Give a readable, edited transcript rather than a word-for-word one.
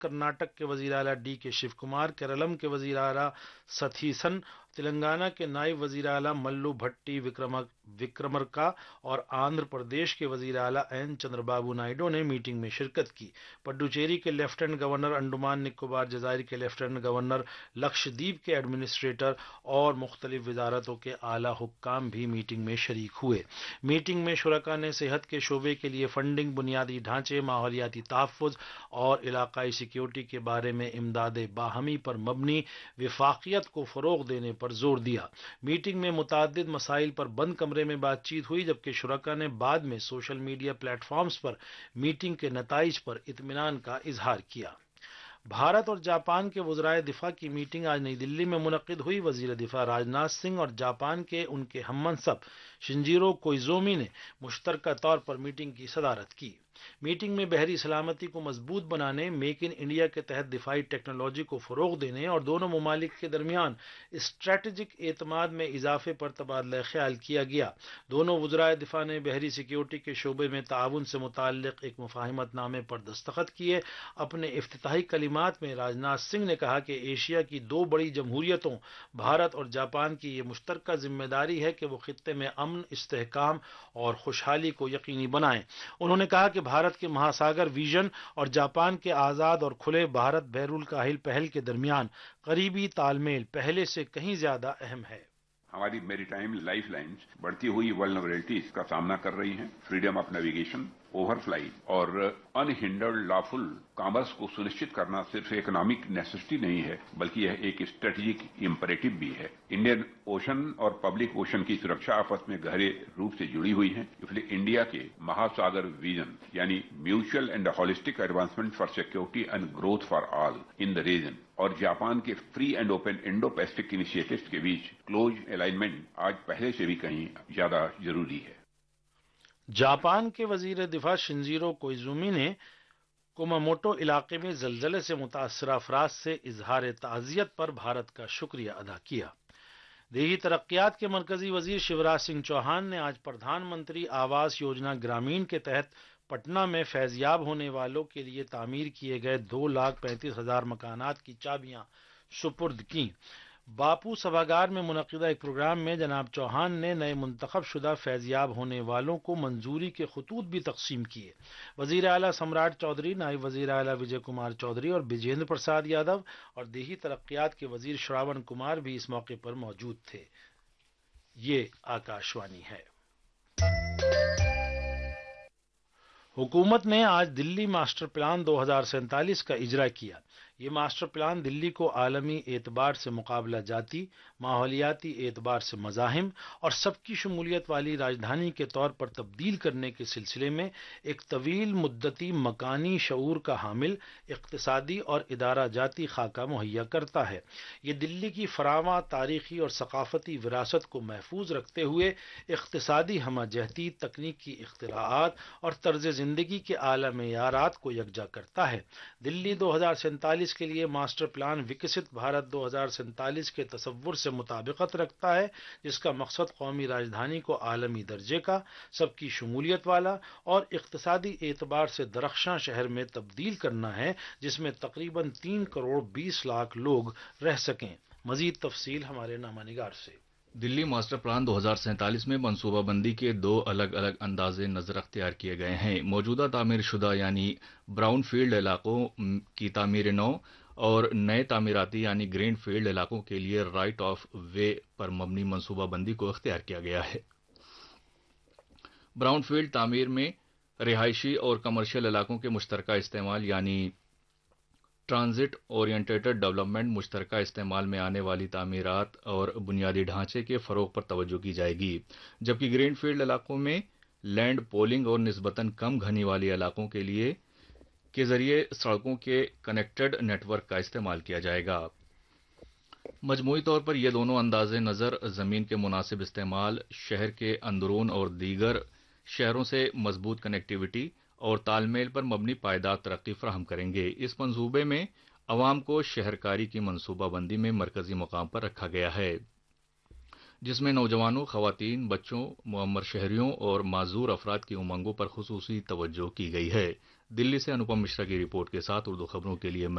کرناٹک کے وزیر اعلیٰ ڈی کے شیو کمار، کیرالم کے وزیر اعلیٰ ستھیسن، تلنگانہ کے نائب وزیر اعلیٰ ملو بھٹی وکرمرکا اور آندھرا پردیش کے وزیر اعلیٰ این چندر بابو نائیڈو نے میٹنگ میں شرکت کی۔ پڈوچیری کے لیفٹیننٹ گورنر، انڈمان نکوبار جزائر کے لیفٹیننٹ گورنر، لکشدیپ کے ایڈمنسٹریٹر اور مختلف وزارتوں کے اعلیٰ حکام بھی میٹنگ میں شریک ہوئے۔ میٹنگ میں شرکاء نے صحت کے شعبے کے لیے فنڈنگ، بنیادی ڈھانچے، ماحولیاتی تحفظ اور علاقائی سیکیورٹی کے بارے میں امداد باہمی پر مبنی وفاقیت کو فروغ دینے پر زور دیا۔ میٹنگ میں متعدد مسائل پر بند کمرے میں بات چیت ہوئی، جبکہ شرکاء نے بعد میں سوشل میڈیا پلیٹ فارمز پر میٹنگ کے نتائج پر اطمینان کا اظہار کیا۔ بھارت اور جاپان کے وزرائے دفاع کی میٹنگ آج نئی دلی میں منعقد ہوئی۔ وزیر دفاع راجناتھ سنگھ اور جاپان کے ان کے ہم منصب شنجیرو کوئیزومی نے مشترکہ طور پر میٹنگ کی صدارت کی۔ میٹنگ میں بحری سلامتی کو مضبوط بنانے، میک ان انڈیا کے تحت دفاعی ٹیکنالوجی کو فروغ دینے اور دونوں ممالک کے درمیان اسٹریٹجک اعتماد میں اضافے پر تبادلہ خیال کیا گیا۔ دونوں وزرائے دفاع نے بحری سیکیورٹی کے شعبے میں تعاون سے متعلق ایک مفاہمت نامے پر دستخط کیے۔ اپنے افتتاحی کلمات میں راجناتھ سنگھ نے کہا کہ ایشیا کی دو بڑی جمہوریتوں بھارت اور جاپان کی یہ مشترکہ ذمہ داری ہے کہ وہ خطے میں امن، استحکام اور خوشحالی کو یقینی بنائیں۔ انہوں نے کہا کہ بھارت کے مہاساگر ویژن اور جاپان کے آزاد اور کھلے بھارت بحر الکاہل پہل کے درمیان قریبی تال میل پہلے سے کہیں زیادہ اہم ہے۔ ہماری میری ٹائم لائف لائنز بڑھتی ہوئی ولنریبلٹیز کا سامنا کر رہی ہیں۔ Freedom of navigation, over flight اور انہنڈرڈ لافل کامرس کو سنشچت کرنا صرف اکنامک نیسیسٹی نہیں ہے، بلکہ یہ ایک اسٹریٹجک امپریٹو بھی ہے۔ انڈین اوشن اور پبلک اوشن کی سرکشا آپس میں گہرے روپ سے جڑی ہوئی ہیں، اس لیے انڈیا کے مہاساگر ویژن یعنی mutual and holistic advancement for security and growth for all in the region اور جاپان کے free and open Indo Pacific initiatives کے بیچ کلوز الائنمنٹ آج پہلے سے بھی کہیں زیادہ ضروری ہے۔ جاپان کے وزیر دفاع شنجیرو کوئیزومی نے کوماموٹو علاقے میں زلزلے سے متاثرہ افراد سے اظہار تعزیت پر بھارت کا شکریہ ادا کیا۔ دیہی ترقیات کے مرکزی وزیر شیوراج سنگھ چوہان نے آج پردھان منتری آواس یوجنا گرامین کے تحت پٹنہ میں فیضیاب ہونے والوں کے لیے تعمیر کیے گئے 2,35,000 مکانات کی چابیاں سپرد کیں۔ باپو سبھاگار میں منعقدہ ایک پروگرام میں جناب چوہان نے نئے منتخب شدہ فیضیاب ہونے والوں کو منظوری کے خطوط بھی تقسیم کیے۔ وزیر اعلیٰ سمراٹ چودھری، نائب وزیر اعلیٰ وجے کمار چودھری اور بجیندر پرساد یادو اور دیہی ترقیات کے وزیر شراون کمار بھی اس موقع پر موجود تھے۔ یہ آکاشوانی ہے۔ حکومت نے آج دلی ماسٹر پلان 2047 کا اجرا کیا۔ یہ ماسٹر پلان دلی کو عالمی اعتبار سے مقابلہ جاتی، ماحولیاتی اعتبار سے مزاحم اور سب کی شمولیت والی راجدھانی کے طور پر تبدیل کرنے کے سلسلے میں ایک طویل مدتی مکانی شعور کا حامل اقتصادی اور ادارہ جاتی خاکہ مہیا کرتا ہے۔ یہ دلی کی فراواں تاریخی اور ثقافتی وراثت کو محفوظ رکھتے ہوئے اقتصادی ہمہ جہتی، تکنیکی اختراعات اور طرز زندگی کے اعلیٰ معیارات کو یکجا کرتا ہے۔ دلی 2047 کے لیے ماسٹر پلان وکست بھارت 2047 کے تصور سے مطابقت رکھتا ہے، جس کا مقصد قومی راجدھانی کو عالمی درجے کا، سب کی شمولیت والا اور اقتصادی اعتبار سے درخشاں شہر میں تبدیل کرنا ہے، جس میں تقریباً 3 کروڑ 20 لاکھ لوگ رہ سکیں۔ مزید تفصیل ہمارے نامہ نگار سے۔ دلی ماسٹر پلان 2047 میں منصوبہ بندی کے 2 الگ الگ انداز نظر اختیار کیے گئے ہیں۔ موجودہ تعمیر شدہ یعنی براؤن فیلڈ علاقوں کی تعمیر نو اور نئے تعمیراتی یعنی گرین فیلڈ علاقوں کے لیے رائٹ آف وے پر مبنی منصوبہ بندی کو اختیار کیا گیا ہے۔ براؤن فیلڈ تعمیر میں رہائشی اور کمرشل علاقوں کے مشترکہ استعمال یعنی ٹرانزٹ اورینٹیڈ ڈیولپمنٹ، مشترکہ استعمال میں آنے والی تعمیرات اور بنیادی ڈھانچے کے فروغ پر توجہ کی جائے گی، جبکہ گرین فیلڈ علاقوں میں لینڈ پولنگ اور نسبتاً کم گھنی والی علاقوں کے ذریعے سڑکوں کے کنیکٹڈ نیٹ ورک کا استعمال کیا جائے گا۔ مجموعی طور پر یہ دونوں انداز نظر زمین کے مناسب استعمال، شہر کے اندرون اور دیگر شہروں سے مضبوط کنیکٹیوٹی اور تال میل پر مبنی پائیدار ترقی فراہم کریں گے۔ اس منصوبے میں عوام کو شہرکاری کی منصوبہ بندی میں مرکزی مقام پر رکھا گیا ہے، جس میں نوجوانوں، خواتین، بچوں، معمر شہریوں اور معذور افراد کی امنگوں پر خصوصی توجہ کی گئی ہے۔ दिल्ली से अनुपम मिश्रा की रिपोर्ट के साथ उर्दू खबरों के लिए